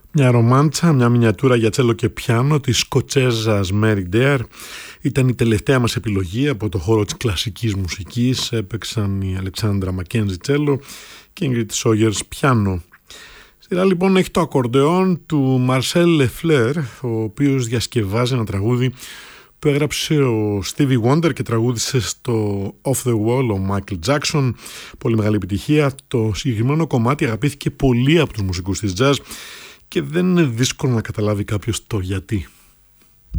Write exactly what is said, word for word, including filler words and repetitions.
Μια ρομάντσα, μια μινιατούρα για τσέλο και πιάνο της Σκοτσέζας Mary Dare ήταν η τελευταία μας επιλογή από το χώρο της κλασικής μουσικής. Έπαιξαν η Αλεξάνδρα Μακένζι τσέλο και η Ingrid Σόγερς πιάνο. Σειρά λοιπόν έχει το ακορντεόν του Μαρσέλ Λεφλέρ, ο οποίος διασκευάζει ένα τραγούδι που έγραψε ο Stevie Wonder και τραγούδισε στο Off the Wall ο Michael Jackson. Πολύ μεγάλη επιτυχία. Το συγκεκριμένο κομμάτι αγαπήθηκε πολύ από τους μουσικούς της jazz και δεν είναι δύσκολο να καταλάβει κάποιος το γιατί.